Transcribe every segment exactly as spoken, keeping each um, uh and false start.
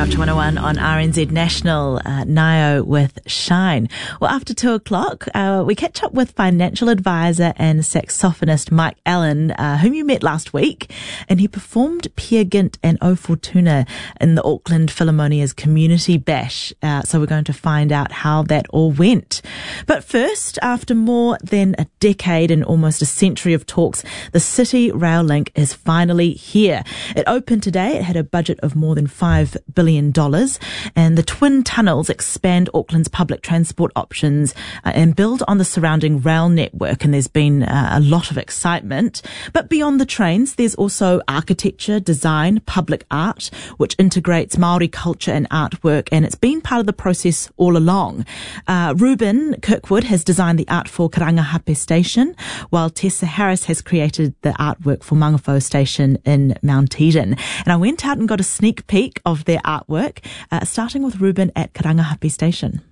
twelve to one oh one on R N Z National, uh, Nio with Shine. Well, after two o'clock, uh, we catch up with financial advisor and saxophonist Mike Allen, uh, whom you met last week, and he performed Peer Gynt and O Fortuna in the Auckland Philharmonia's Community Bash. Uh, so we're going to find out how that all went. But first, after more than a decade and almost a century of talks, the City Rail Link is finally here. It opened today. It had a budget of more than five billion dollars, and the twin tunnels expand Auckland's public transport options uh, and build on the surrounding rail network, and there's been uh, a lot of excitement. But beyond the trains, there's also architecture, design, public art, which integrates Māori culture and artwork, and it's been part of the process all along. Uh, Ruben Kirkwood has designed the art for Karangahape Station, while Tessa Harris has created the artwork for Mangawhau Station in Mount Eden. And I went out and got a sneak peek of their artwork, uh, starting with Ruben at Karangahape Station.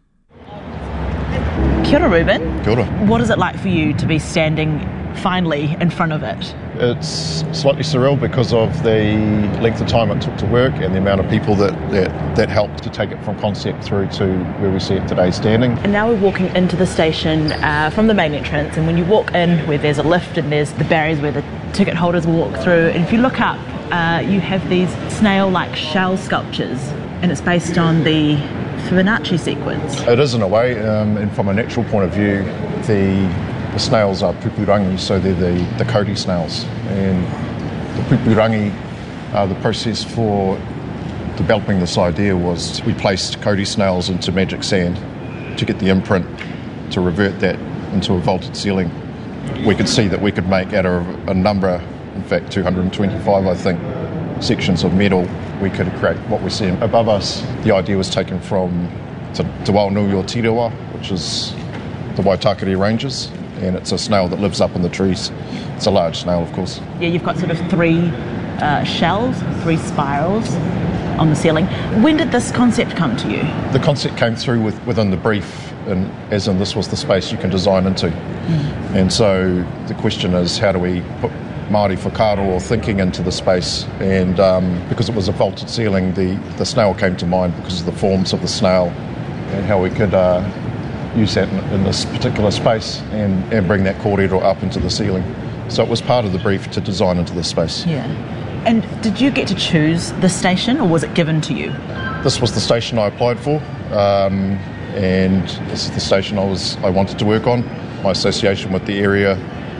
Kia ora, Ruben. Kia ora. What is it like for you to be standing finally in front of it? It's slightly surreal because of the length of time it took to work and the amount of people that, that, that helped to take it from concept through to where we see it today standing. And now we're walking into the station uh, from the main entrance, and when you walk in, where there's a lift and there's the barriers where the ticket holders walk through, and if you look up, uh, you have these snail-like shell sculptures, and it's based on the Fibonacci sequence. It is in a way, um, and from a natural point of view, the the snails are pupurangi, so they're the, the Cody snails. And the pupurangi, uh, the process for developing this idea was we placed Cody snails into magic sand to get the imprint to revert that into a vaulted ceiling. We could see that we could make out of a number, in fact two hundred twenty-five I think, sections of metal, we could create what we see above us. The idea was taken from Te, Te Waunui o Tiriwa, which is the Waitakere Ranges, and it's a snail that lives up in the trees. It's a large snail, of course. Yeah, you've got sort of three uh, shells, three spirals on the ceiling. When did this concept come to you? The concept came through with, within the brief, and as in this was the space you can design into. Mm. And so the question is, how do we put Māori whakaaro or thinking into the space? And um, because it was a vaulted ceiling, the, the snail came to mind because of the forms of the snail and how we could uh, use that in, in this particular space and, and bring that kōrero up into the ceiling. So it was part of the brief to design into this space. Yeah. And did you get to choose the station, or was it given to you? This was the station I applied for, um, and this is the station I was I wanted to work on. My association with the area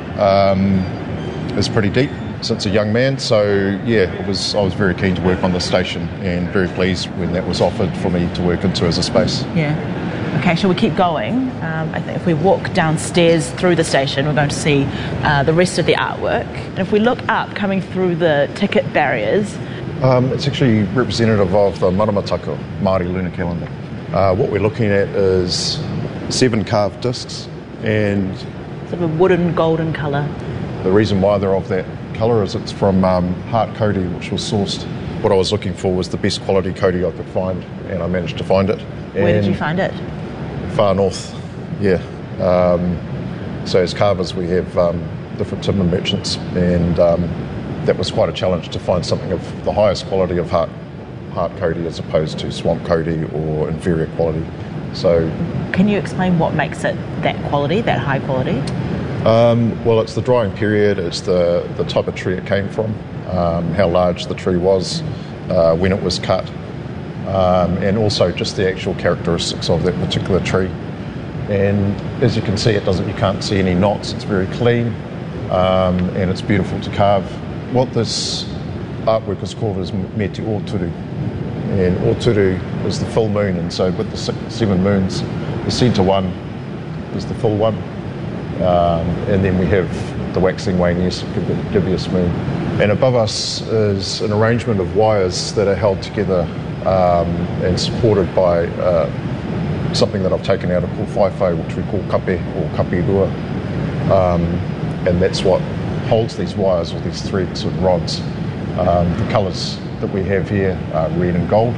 um, is pretty deep since a young man, so yeah, it was. I was very keen to work on the station and very pleased when that was offered for me to work into as a space. Yeah. Okay, shall we keep going? Um, I think if we walk downstairs through the station, we're going to see uh, the rest of the artwork. And if we look up, coming through the ticket barriers... Um, it's actually representative of the Maramataka Māori lunar calendar. Uh, what we're looking at is seven carved discs, and... sort of a wooden golden colour. The reason why they're of that colour is it's from um, Heart Cody, which was sourced. What I was looking for was the best quality Cody I could find, and I managed to find it. Where and did you find it? Far north, yeah. Um, so as carvers we have um, different timber merchants, and um, that was quite a challenge to find something of the highest quality of heart, heart Cody as opposed to swamp Cody or inferior quality. So, can you explain what makes it that quality, that high quality? Um, well, it's the drying period, it's the, the type of tree it came from, um, how large the tree was, uh, when it was cut. Um, and also just the actual characteristics of that particular tree. And as you can see, it doesn't. You can't see any knots. It's very clean, um, and it's beautiful to carve. What this artwork is called is Me Te Oturu, and Oturu is the full moon. And so with the six, seven moons, the centre one is the full one, um, and then we have the waxing wane, yes, gibbous moon. And above us is an arrangement of wires that are held together Um, and supported by uh, something that I've taken out of called whaiwhai, which we call kape or kapirua, um, and that's what holds these wires or these threads and rods. Um, the colours that we have here are red and gold,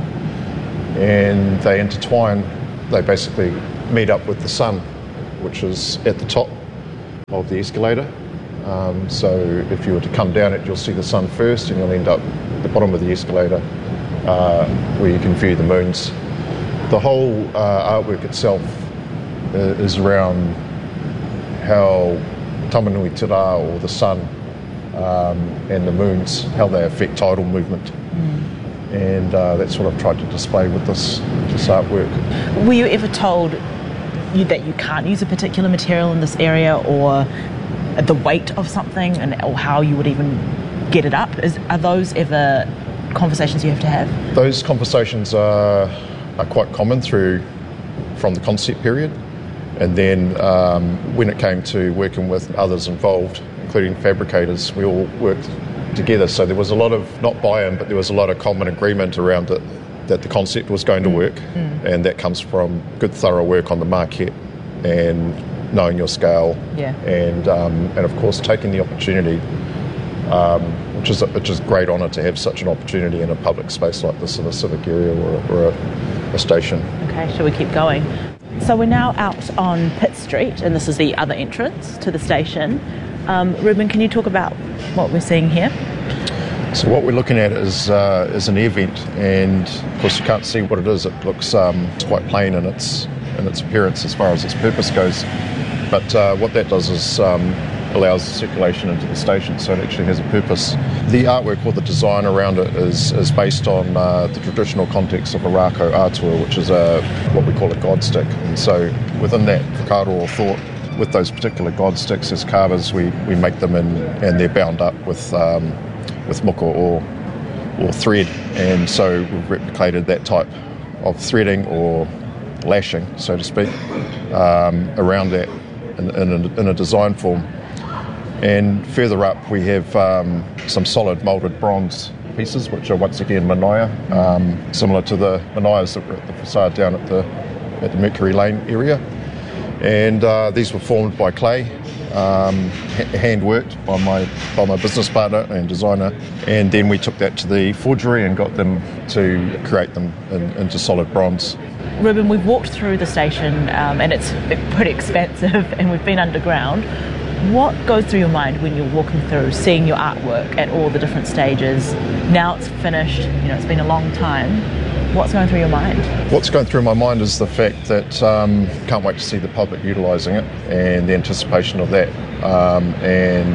and they intertwine. They basically meet up with the sun, which is at the top of the escalator. Um, so if you were to come down it, you'll see the sun first, and you'll end up at the bottom of the escalator uh, where you can view the moons. The whole uh, artwork itself uh, is around how Tamanui Te Rā, or the sun, um, and the moons, how they affect tidal movement. Mm. And uh, that's what I've tried to display with this, this artwork. Were you ever told you, that you can't use a particular material in this area, or the weight of something, and or how you would even get it up? Is, are those ever conversations you have to have? Those conversations are, are quite common through from the concept period, and then um, when it came to working with others involved, including fabricators, we all worked together. So there was a lot of, not buy-in, but there was a lot of common agreement around it, that the concept was going to work, mm. and that comes from good thorough work on the maquette and knowing your scale, yeah. and um, and of course taking the opportunity, um, which is a, which is a great honour to have such an opportunity in a public space like this, in a civic area or, a, or a, a station. Okay, shall we keep going? So we're now out on Pitt Street, and this is the other entrance to the station. Um, Ruben, can you talk about what we're seeing here? So what we're looking at is uh, is an air vent, and of course you can't see what it is. It looks um, it's quite plain in its in its appearance as far as its purpose goes. But uh, what that does is um, allows circulation into the station, so it actually has a purpose. The artwork or the design around it is is based on uh, the traditional context of a rako atua, which is a what we call a god stick. And so within that whakaaro or thought, with those particular god sticks as carvers, we, we make them in, and they're bound up with um, with muka or or thread, and so we've replicated that type of threading or lashing, so to speak, um, around that in, in, a, in a design form. And further up we have um, some solid moulded bronze pieces, which are once again manaya, um, similar to the manayas that were at the facade down at the at the Mercury Lane area. And uh, these were formed by clay, um, hand worked by my by my business partner and designer, and then we took that to the forgery and got them to create them in, into solid bronze. Ruben, we've walked through the station, um, and it's pretty expansive, and we've been underground. What goes through your mind when you're walking through, seeing your artwork at all the different stages? Now it's finished, you know, it's been a long time. What's going through your mind? What's going through my mind is the fact that um, can't wait to see the public utilising it, and the anticipation of that. Um, and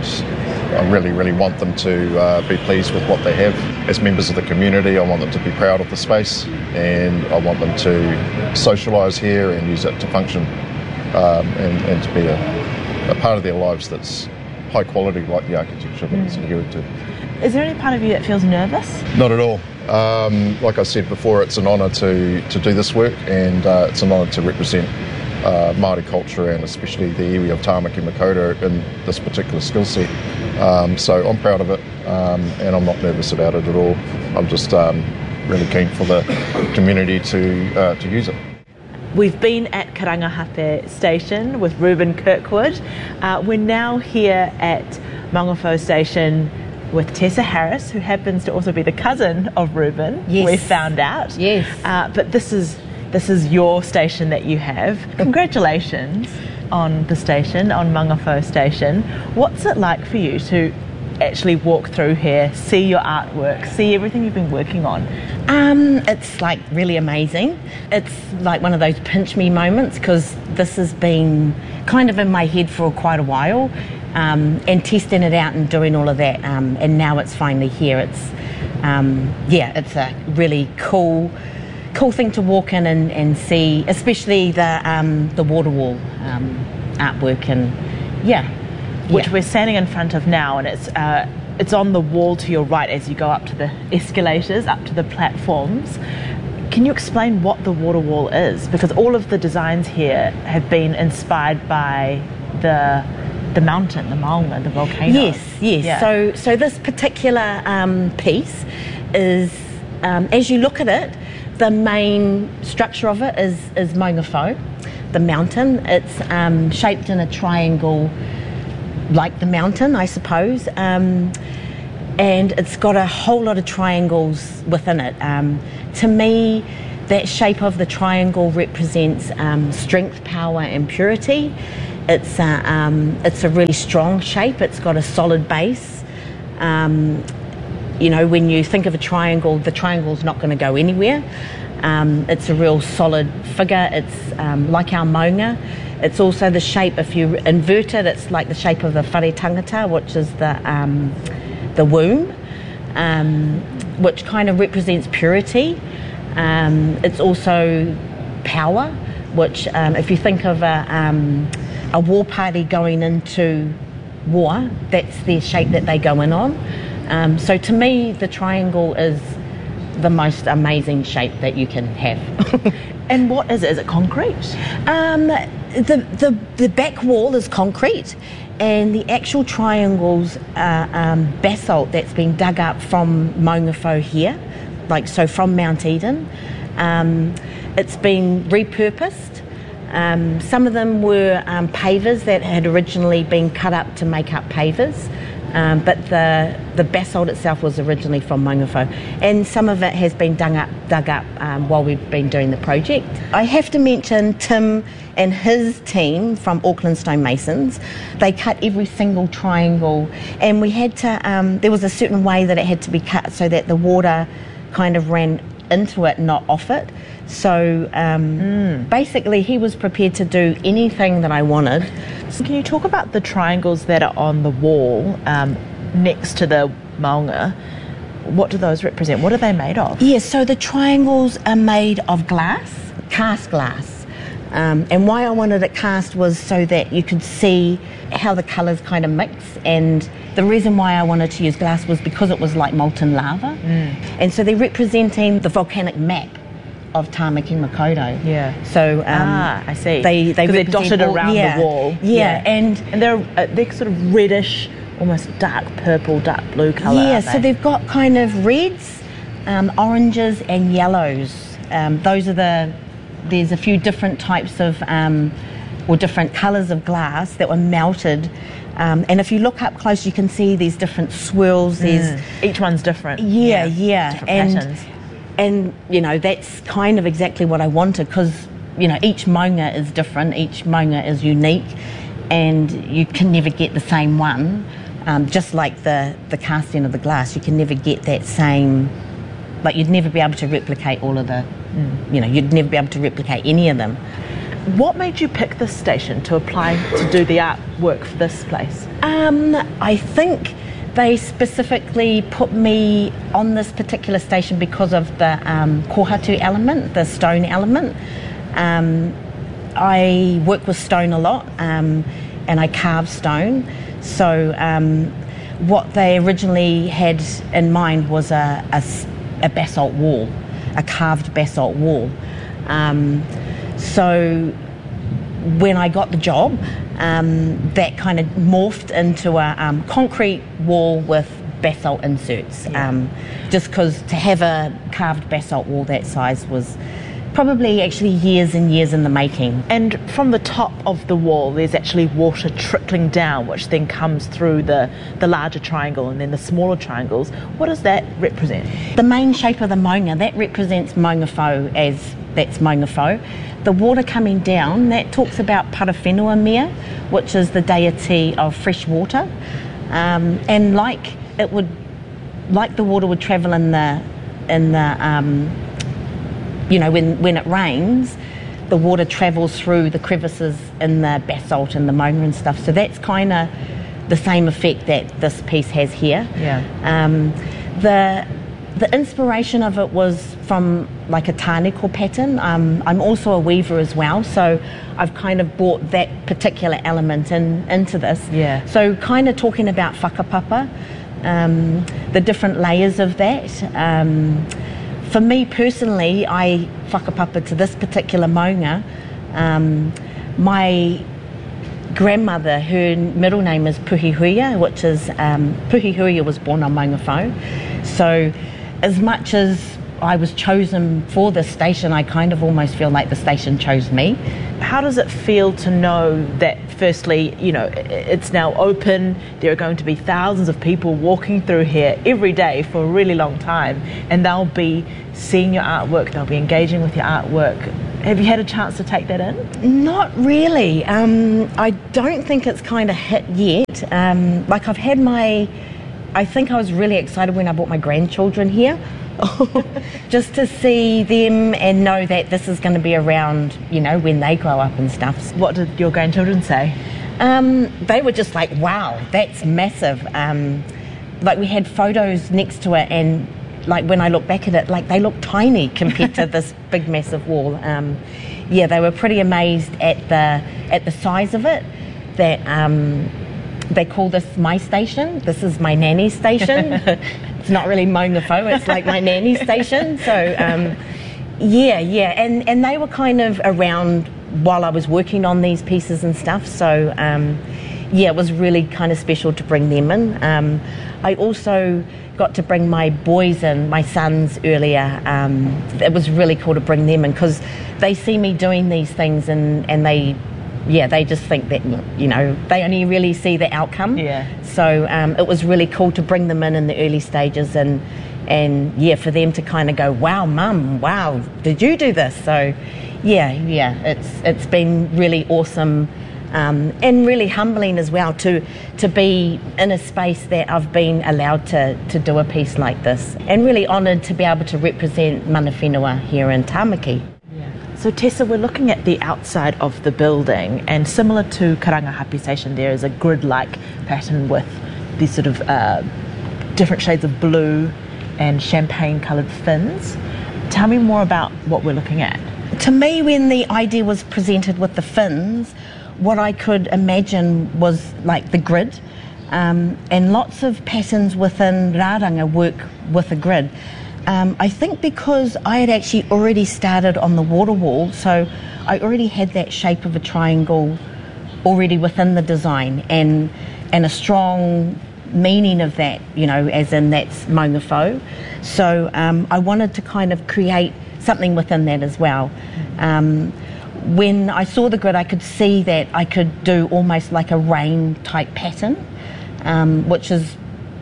I really, really want them to uh, be pleased with what they have. As members of the community, I want them to be proud of the space, and I want them to socialise here and use it to function, um, and, and to be a, a part of their lives that's high quality, like the architecture that it's adhered to. Is there any part of you that feels nervous? Not at all. Um, like I said before, it's an honour to, to do this work, and uh, it's an honour to represent uh, Māori culture, and especially the iwi of Tāmaki Makaurau in this particular skill set. Um, so I'm proud of it, um, and I'm not nervous about it at all. I'm just um, really keen for the community to uh, to use it. We've been at Karangahape Station with Ruben Kirkwood. Uh, we're now here at Mangawhau Station with Tessa Harris, who happens to also be the cousin of Ruben. Yes. We found out. Yes. Uh, but this is this is your station that you have. Congratulations on the station, on Mangawhau Station. What's it like for you to actually walk through here, see your artwork, see everything you've been working on? Um, it's like really amazing. It's like one of those pinch me moments, because this has been kind of in my head for quite a while, um, and testing it out and doing all of that, um, and now it's finally here. It's um, yeah, it's a really cool cool thing to walk in and, and see, especially the um, the water wall um, artwork, and yeah. Which yeah. we're standing in front of now, and it's uh, it's on the wall to your right as you go up to the escalators, up to the platforms. Can you explain what the water wall is? Because all of the designs here have been inspired by the the mountain, the maunga, the volcano. Yes, yes. Yeah. So so this particular um, piece is, um, as you look at it, the main structure of it is, is Mangawhau, the mountain. It's um, shaped in a triangle, like the mountain, I suppose, um, and it's got a whole lot of triangles within it. Um, to me, that shape of the triangle represents um, strength, power and purity. It's a, um, it's a really strong shape. It's got a solid base, um, you know, when you think of a triangle, the triangle's not going to go anywhere. Um, it's a real solid figure. It's um, like our maunga. It's also the shape, if you invert it, it's like the shape of the whare tangata, which is the um, the womb, um, which kind of represents purity. Um, it's also power, which um, if you think of a, um, a war party going into war, that's the shape that they go in on. Um, so to me, the triangle is the most amazing shape that you can have. And what is it? Is it concrete? Um, the, the, the back wall is concrete, and the actual triangles are um, basalt that's been dug up from Maungawhau here, like so from Mount Eden. Um, it's been repurposed. Um, some of them were um, pavers that had originally been cut up to make up pavers. Um, but the the basalt itself was originally from Maungawhau, and some of it has been dug up, dug up um, while we've been doing the project. I have to mention Tim and his team from Auckland Stonemasons. They cut every single triangle, and we had to, um, there was a certain way that it had to be cut so that the water kind of ran into it, not off it. So um, mm. basically he was prepared to do anything that I wanted. So can you talk about the triangles that are on the wall um, next to the maunga? What do those represent? What are they made of? Yeah, so the triangles are made of glass, cast glass. Um, and why I wanted it cast was so that you could see how the colours kind of mix. And the reason why I wanted to use glass was because it was like molten lava. Mm. And so they're representing the volcanic map of Tāmaki Makaurau. Yeah. So um, ah, I see. They they they're dotted all, around yeah, the wall. Yeah, yeah. and and they're uh, they're sort of reddish, almost dark purple, dark blue colour. Yeah. Aren't So they? they've got kind of reds, um, oranges, and yellows. Um, those are the. There's a few different types of um, or different colours of glass that were melted. Um, and if you look up close, you can see these different swirls. There's mm. each one's different. Yeah, yeah, yeah. Different and patterns. and you know that's kind of exactly what I wanted, because you know each maunga is different, each maunga is unique, and you can never get the same one. Um, just like the the casting of the glass, you can never get that same. Like you'd never be able to replicate all of the. Mm. You know, you'd never be able to replicate any of them. What made you pick this station to apply to do the artwork for this place? Um, I think they specifically put me on this particular station because of the um, kohatu element, the stone element. Um, I work with stone a lot, um, and I carve stone. So um, what they originally had in mind was a, a, a basalt wall, a carved basalt wall. Um, so when I got the job, um, that kind of morphed into a um, concrete wall with basalt inserts. Yeah. Um, just because to have a carved basalt wall that size was probably actually years and years in the making. And from the top of the wall, there's actually water trickling down, which then comes through the, the larger triangle and then the smaller triangles. What does that represent? The main shape of the maunga, that represents Maungawhau, as that's Maungawhau. The water coming down, that talks about Parawhenua Mea, which is the deity of fresh water. Um, and like it would, like the water would travel in the, in the, um, you know, when, when it rains, the water travels through the crevices in the basalt and the maunga and stuff. So that's kind of the same effect that this piece has here. Yeah. Um, the the inspiration of it was from like a tāneko pattern. Um, I'm also a weaver as well, so I've kind of brought that particular element in into this. Yeah. So kind of talking about whakapapa, um, the different layers of that. Um, For me personally, I whakapapa to this particular maunga. Um, my grandmother, her middle name is Puhihuia, which is, um, Puhihuia was born on Maungawhau. So as much as I was chosen for this station, I kind of almost feel like the station chose me. How does it feel to know that, firstly, you know, it's now open, there are going to be thousands of people walking through here every day for a really long time, and they'll be seeing your artwork, they'll be engaging with your artwork. Have you had a chance to take that in? Not really. Um, I don't think it's kind of hit yet. Um, like I've had my I think I was really excited when I brought my grandchildren here. Just to see them and know that this is going to be around, you know, when they grow up and stuff. What did your grandchildren say? Um, they were just like, wow, that's massive. Um, like we had photos next to it, and like when I look back at it, like they look tiny compared to this big massive wall. Um, yeah, they were pretty amazed at the at the size of it. That um, they call this my station. This is my nanny's station. It's not really Maunga Fo, it's like my nanny's station. So um, yeah, yeah, and and they were kind of around while I was working on these pieces and stuff. So um, yeah, it was really kind of special to bring them in. Um, I also got to bring my boys in, my sons earlier. Um, it was really cool to bring them in because they see me doing these things and, and they, yeah, they just think that, you know, they only really see the outcome. Yeah. So um, it was really cool to bring them in in the early stages and, and yeah, for them to kind of go, wow, Mum, wow, did you do this? So yeah, yeah, it's it's been really awesome. Um, and really humbling as well to to be in a space that I've been allowed to, to do a piece like this, and really honoured to be able to represent mana whenua here in Tamaki. Yeah. So Tessa, we're looking at the outside of the building, and similar to Karangahape Station, there is a grid-like pattern with these sort of uh, different shades of blue and champagne-coloured fins. Tell me more about what we're looking at. To me, when the idea was presented with the fins, what I could imagine was like the grid, um, and lots of patterns within Raranga work with a grid. Um, I think because I had actually already started on the water wall, so I already had that shape of a triangle already within the design, and and a strong meaning of that, you know, as in that's Maunga Fo. So um, I wanted to kind of create something within that as well. Um, When I saw the grid, I could see that I could do almost like a rain type pattern, um, which is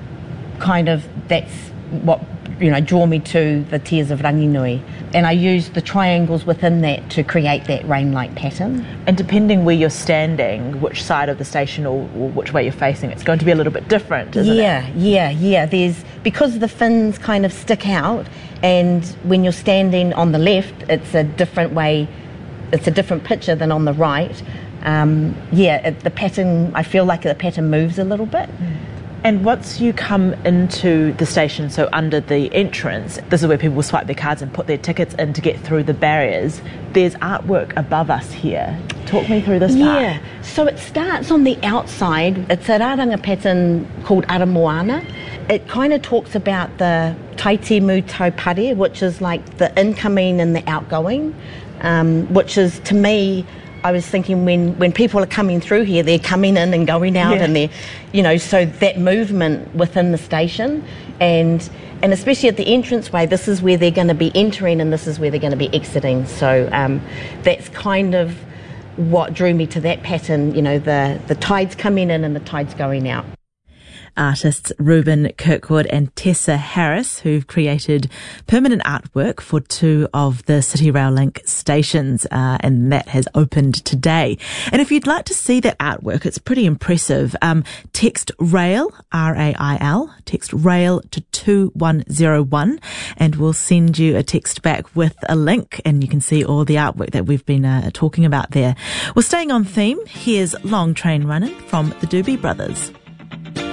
kind of, that's what, you know, drew me to the Tears of Ranginui. And I used the triangles within that to create that rain-like pattern. And depending where you're standing, which side of the station or, or which way you're facing, it's going to be a little bit different, isn't yeah, it? Yeah, yeah, yeah. There's, because the fins kind of stick out, and when you're standing on the left, it's a different way. It's a different picture than on the right. Um, yeah, it, the pattern, I feel like the pattern moves a little bit. And once you come into the station, so under the entrance, this is where people will swipe their cards and put their tickets in to get through the barriers. There's artwork above us here. Talk me through this part. Yeah, so it starts on the outside. It's a raranga pattern called Aramoana. It kind of talks about the Taitimu Taupare, which is like the incoming and the outgoing. Um, which is, to me, I was thinking when, when people are coming through here, they're coming in and going out, yeah. and they're, you know, so that movement within the station, and and especially at the entranceway, this is where they're going to be entering and this is where they're going to be exiting. So um, that's kind of what drew me to that pattern, you know, the, the tides coming in and the tides going out. Artists Ruben Kirkwood and Tessa Harris, who've created permanent artwork for two of the City Rail Link stations, uh, and that has opened today. And if you'd like to see that artwork, it's pretty impressive. Um, text RAIL, R A I L, text RAIL to two one zero one, and we'll send you a text back with a link, and you can see all the artwork that we've been uh, talking about there. Well, staying on theme, here's Long Train Runnin' from the Doobie Brothers.